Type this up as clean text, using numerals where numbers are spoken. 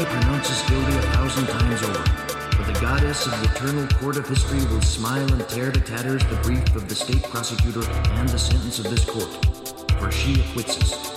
may pronounce us guilty 1,000 times over, but the goddess of the eternal court of history will smile and tear to tatters the brief of the state prosecutor and the sentence of this court, for she acquits us.